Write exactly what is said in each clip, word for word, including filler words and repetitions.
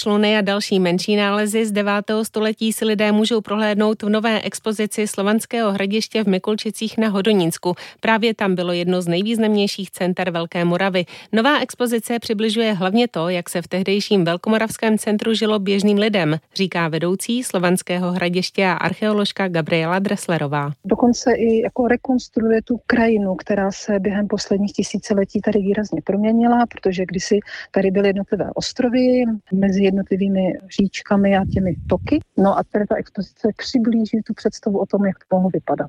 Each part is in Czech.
čluny a další menší nálezy z devátého století si lidé můžou prohlédnout v nové expozici Slovanského hradiště v Mikulčicích na Hodonínsku. Právě tam bylo jedno z nejvýznamnějších center Velké Moravy. Nová expozice přibližuje hlavně to, jak se v tehdejším velkomoravském centru žilo běžným lidem, říká vedoucí Slovanského hradiště a archeoložka Gabriela Dresslerová. Dokonce i jako rekonstruuje tu krajinu, která se během posledních tisíciletí tady výrazně proměnila, protože kdysi tady byly jednotlivé ostrovy mezi jednotlivými říčkami a těmi toky. No a tady ta expozice přiblíží tu představu o tom, jak to mohlo vypadat.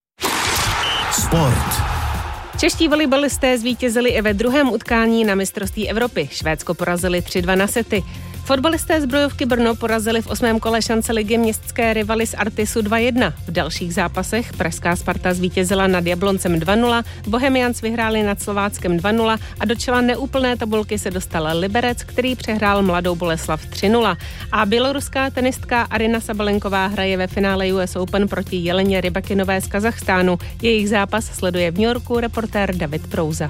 Sport. Čeští volejbalisté zvítězili i ve druhém utkání na mistrovství Evropy. Švédsko porazili tři dva na sety. Fotbalisté Zbrojovky Brno porazili v osmém kole šance ligy městské rivaly z Artisu dva jedna. V dalších zápasech pražská Sparta zvítězila nad Jabloncem dva nula, Bohemians vyhráli nad Slováckem dva nula a do čela neúplné tabulky se dostal Liberec, který přehrál Mladou Boleslav tři nula. A běloruská tenistka Arina Sabalenková hraje ve finále U S Open proti Jeleně Rybakinové z Kazachstánu. Jejich zápas sleduje v New Yorku reportér David Prouza.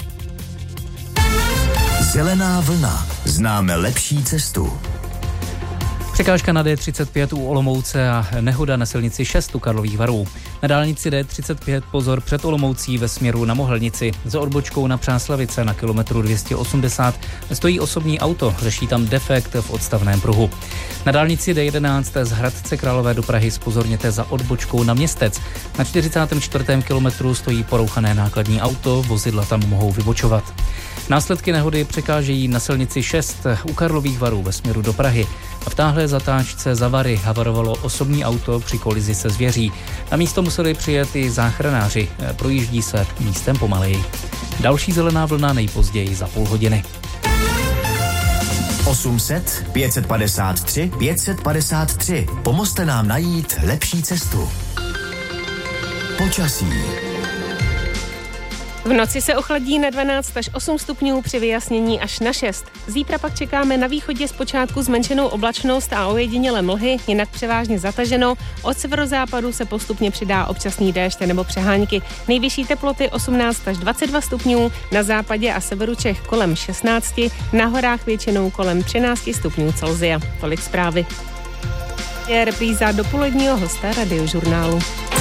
Zelená vlna. Známe lepší cestu. Překážka na D třicet pět u Olomouce a nehoda na silnici šest u Karlových Varů. Na dálnici D třicet pět pozor před Olomoucí ve směru na Mohelnici. Za odbočkou na Přáslavice na kilometru dvě stě osmdesát stojí osobní auto, řeší tam defekt v odstavném pruhu. Na dálnici D jedenáct z Hradce Králové do Prahy zpozorněte za odbočkou na Městec. Na čtyřicátém čtvrtém kilometru stojí porouchané nákladní auto, vozidla tam mohou vybočovat. Následky nehody překážejí na silnici šest u Karlových Varů ve směru do Prahy. A v táhlé zatáčce za Vary havarovalo osobní auto při kolizi se zvěří. Na místo museli přijet i záchranáři. Projíždí se místem pomaleji. Další zelená vlna nejpozději za půl hodiny. osm set pět set padesát tři pět set padesát tři. Pomozte nám najít lepší cestu. Počasí. V noci se ochladí na dvanáct až osm stupňů, při vyjasnění až na šest. Zítra pak čekáme na východě zpočátku zmenšenou oblačnost a ojedinělé mlhy, jinak převážně zataženo. Od severozápadu se postupně přidá občasný déšť nebo přehánky. Nejvyšší teploty osmnáct až dvacet dva stupňů, na západě a severu Čech kolem šestnáct, na horách většinou kolem třináct stupňů Celsia. Tolik zprávy. Je repríza dopoledního hosta Radiožurnálu.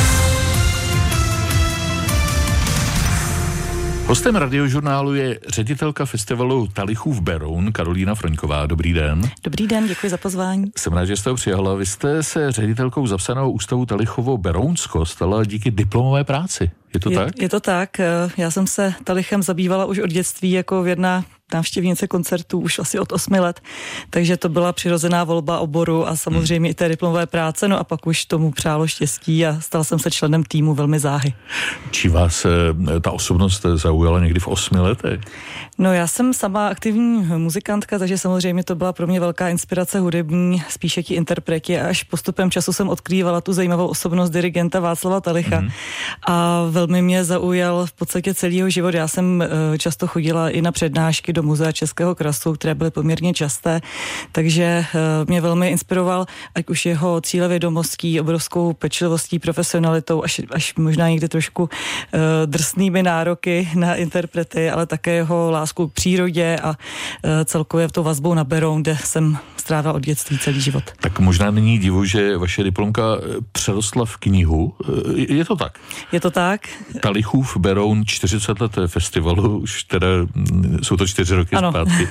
Hostem Radiožurnálu je ředitelka festivalu Talichův Beroun Karolína Froňková. Dobrý den. Dobrý den, děkuji za pozvání. Jsem rád, že jste ho přijala. Vy jste se ředitelkou zapsaného ústavu Talichovo Berounsko stala díky diplomové práci. Je to je, tak? Je to tak. Já jsem se talichem zabývala už od dětství jako věrná návštěvnice koncertů už asi od osmi let, takže to byla přirozená volba oboru a samozřejmě hmm. i té diplomové práce, no a pak už tomu přálo štěstí a stal jsem se členem týmu velmi záhy. Či vás ta osobnost zaujala někdy v osmi letech? No já jsem sama aktivní muzikantka, takže samozřejmě to byla pro mě velká inspirace hudební, spíše ti interpreti a až postupem času jsem odkrývala tu zajímavou osobnost dirigenta Václava Talicha hmm. a velmi mě zaujal v podstatě celý jeho život. Já jsem často chodila i na přednášky do Muzea Českého krasu, které byly poměrně časté, takže mě velmi inspiroval, ať už jeho cílevědomostí, obrovskou pečlivostí, profesionalitou, až, až možná někdy trošku uh, drsnými nároky na interprety, ale také jeho láskou k přírodě a uh, celkově tou vazbou na Beroun, kde jsem strávila od dětství celý život. Tak možná není divu, že vaše diplomka přerostla v knihu. Je to tak? Je to tak. Talichův Beroun, čtyřicet let festivalu, už teda jsou to čtyři roky ano. zpátky.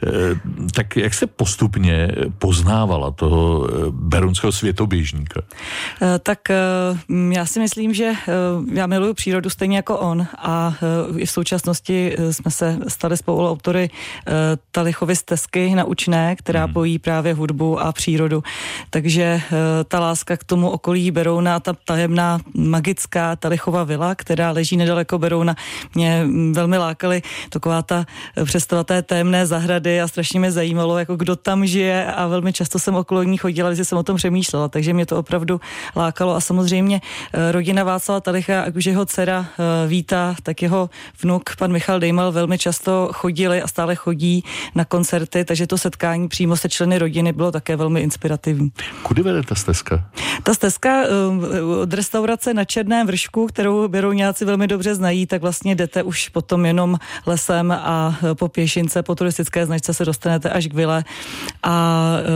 Tak jak se postupně poznávala toho berounského světoběžníka? Tak já si myslím, že já miluju přírodu stejně jako on a i v současnosti jsme se stali spoluautory Talichovy stezky naučné, která hmm. pojí právě hudbu a přírodu. Takže ta láska k tomu okolí Berouna, ta tajemná magická Talichova vila, která leží nedaleko Berouna, mě velmi lákaly. Taková ta představa té temné zahrady a strašně mě zajímalo, jako kdo tam žije a velmi často jsem okolo ní chodila, když jsem o tom přemýšlela, takže mě to opravdu lákalo a samozřejmě rodina Václava Talicha, ať už jeho dcera Víta, tak jeho vnuk, pan Michal Dejmal, velmi často chodili a stále chodí na koncerty, takže to setkání přímo se členy rodiny bylo také velmi inspirativní. Kudy vede ta stezka? Ta stezka od restaurace na Černém vršku, kterou Berouňáci velmi dobře znají, tak vlastně jdete už potom jenom lesem a po pěšince, po turistické značce se dostanete až k vile a